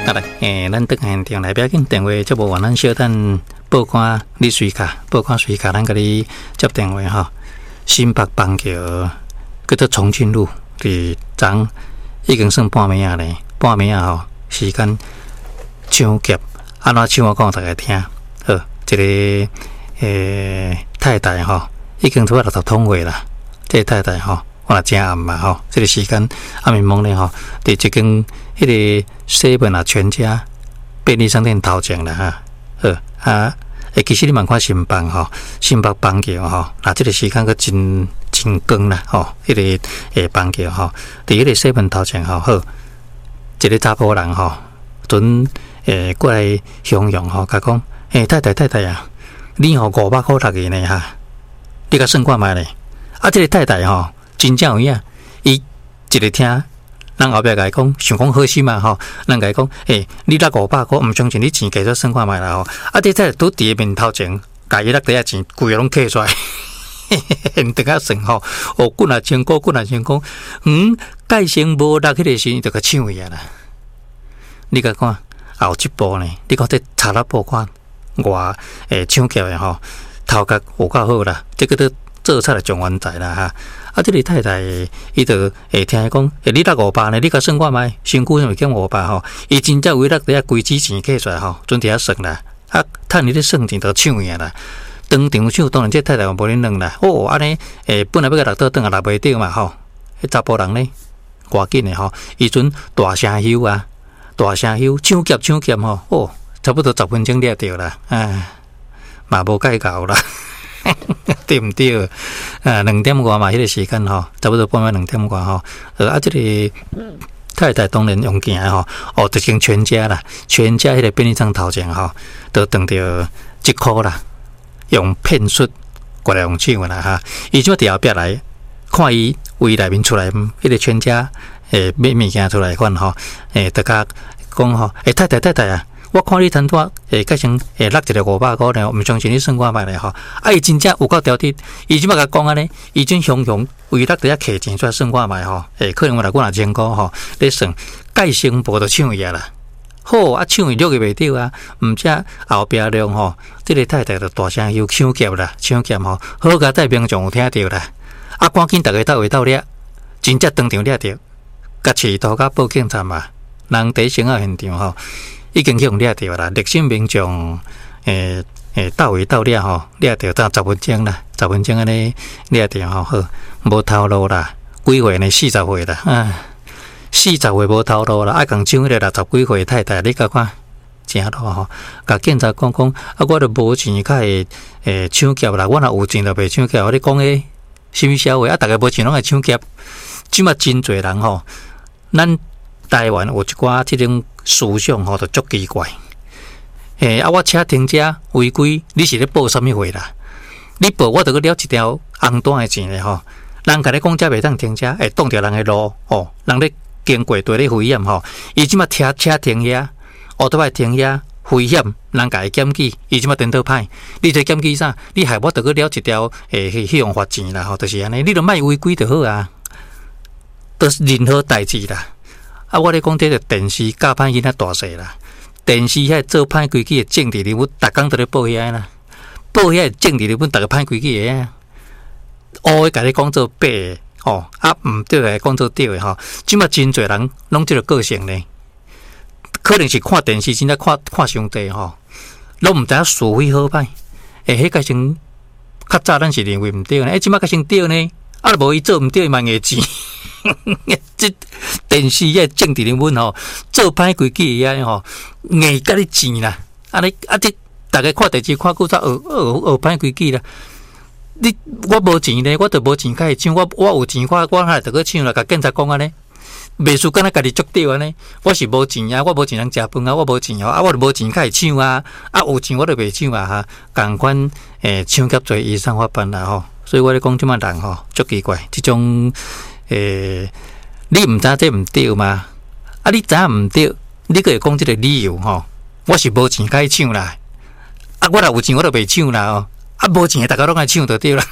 来，咱倒现场来，不要紧，电话接无完，咱小等报看你随卡，报看随卡，咱甲你接电话吼。新北邦桥叫做重庆路，伫昨已经算半暝啊咧，半暝啊吼，时间抢劫，安怎抢我讲大家听。好，一个太太吼，已经拄啊60通话啦，这个太太吼。我真暗嘛吼，这个时间暗暝懵咧吼，伫一间迄个7-Eleven啊全家便利商店头前啦哈，其实你蛮看新北吼，新北邦桥吼，那这个时间个真光啦吼，迄个邦桥吼，伫迄个7-Eleven头前吼，好，一个查甫人吼，准过来向阳吼，甲讲，太太啊，你吼500块6个呢哈，你甲算看觅咧，这个太太吼。真正有影，伊一个听，人后壁甲伊讲，想讲好心嘛吼，人甲伊讲，你拿500块，毋相信你钱加做算看觅啦吼，这才拄伫面头前，甲伊那底下钱规个拢摕出来，现等下算吼，几啊千块，改成无落迄个时，就甲抢伊啊啦。你甲看后一步呢？你看这查拉报看，我抢劫的吼，头壳有够好啦，这个都做出来状元仔啦哈。这个太太，伊就听伊讲，你拿500呢？你甲算看觅，身躯上面减500吼，伊真正为了底下规支钱摕出来吼，准伫遐算啦。趁你咧算钱就抢伊啦。当场抢，当然这太太无咧弄啦。安尼本来要甲6倒转啊，6袂着嘛吼。迄查甫人呢，赶紧的吼，伊阵大声休啊，大声休，抢劫吼，差不多10分钟掠着啦，嘛无介够啦。对毋对？2点外嘛，迄个时间吼，差不多半夜2点外吼。这个太太当然用行吼，就经全家啦，全家迄个便利商头前吼，都当着1箍啦，用骗术过来用抢啦哈。伊就伫后壁来看伊位内面出来，迄个全家买物件出来款吼，大家讲吼，太太啊。我看你摊拖改成落一个500块呢，毋相信你算看觅咧吼。伊真正有够条滴，伊即摆甲讲安尼，伊真雄为落底下摕钱出来算看觅吼。可能我几啊千块吼，咧算改成无就抢伊啊啦。好抢伊掠个袂着啊，毋则后壁量吼，这个太太就大声又抢劫吼，好甲太平仲有听着啦。赶紧逐个倒位倒掠，真正当场掠着，甲饲图甲报警站嘛，人第一先到现场吼。已经去用掠着啦，历史民众倒位倒掠吼，掠着到10分钟啦，10分钟安尼掠着吼，好无头路啦，几岁呢？40岁啦，40岁无头路啦，爱共抢迄个60几岁太太，你甲看正路吼，甲警察讲，我著无钱，较会抢劫啦，我若有钱著袂抢劫。我咧讲诶，什么社会逐个无钱拢会抢劫，即马真侪人吼，咱台湾有一寡即种思想吼，就足奇怪。我车停车违规，你是咧报什么货啦？你报我著去了一条红单的钱咧吼。人甲你讲遮袂当停车，会挡着人的路人咧经过对咧危险吼。伊即马车停遐，都歹停遐危险，人甲伊检举，伊即马颠倒歹。你这检举啥？你害我著去了一条去用罚钱啦吼，就是安尼。你著莫违规就好啊，都是任何代志啦。我咧讲，这个电视教歹囡仔大细啦，电视遐做歹规矩的政治人物，逐工都咧报遐啦，报遐政治人物，逐个歹规矩的乌的甲你讲做白的毋对的讲做对的吼。即马真侪人拢即个个性呢，可能是看电视真正看上帝吼，拢毋知影是非好歹。迄个成较早咱是认为毋对呢，即马个成对呢，无伊做毋对，嘛硬钱。这电视遐政治人物吼，做歹规矩遐吼，硬甲你钱啦。这大家看电视看久，才学歹规矩啦。我无钱呢，我著无钱甲伊抢。我有钱，我哪会著去抢啦？甲警察讲安尼，袂输敢若家己捉着安尼。我是无钱啊，我无钱通食饭啊，我无钱我著无钱甲伊抢啊。有钱我著袂抢啊哈。共款抢劫罪依上法办啦吼。所以我咧讲，即马人吼足奇怪，即种。你毋知这毋对吗？你知影毋对，你个会讲即个理由吼？我是无钱甲伊抢啦，我若有钱我著袂抢啦无钱的大家拢爱抢就对啦。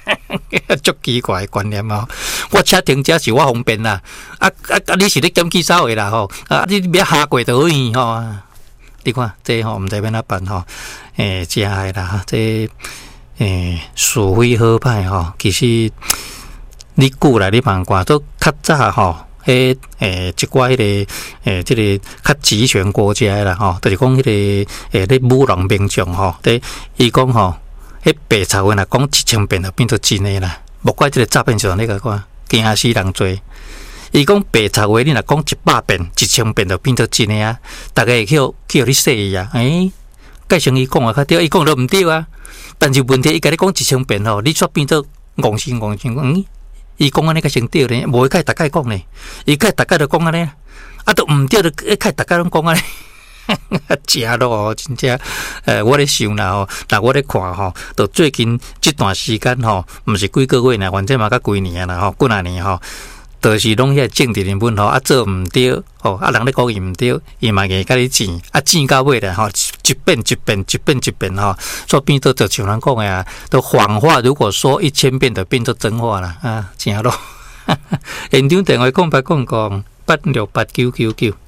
足奇怪的观念哦！我车停车是我方便啦，你是咧检举走的啦吼，你要下过就可以吼。你看这吼，毋知要哪办吼？真诶啦，这是非好歹吼，其实你久来你慢看，都较早吼。一寡即个较集权国家啦吼，就是讲迄个咧武装民众吼，伊讲吼，迄白贼话若讲1000遍就变做真诶啦。莫怪即个诈骗集团你甲看，惊死人做。伊讲白贼话，你若讲100遍、1000遍就变做真诶啊！大家会去你说伊啊，介成伊讲啊较对，伊讲都毋对啊。但是问题伊甲你讲1000遍吼，你却变做戆心戆心伊讲安尼个先对咧，无伊甲大家讲咧，伊甲大家都讲安尼，都毋对，就甲大家拢讲安尼，假咯，真正我咧想啦吼，那我咧看吼，到最近这段时间吼，毋是几个月呢，反正嘛甲几年啦吼，几啊年吼，都是拢遐政治人物吼，做毋对吼，人咧讲伊毋对，伊嘛硬甲你钱，钱到尾咧吼，一遍吼，所以变做就像人讲诶啊，都谎话如果说1000遍就变做真话啦，真咯。现场电话讲8668999。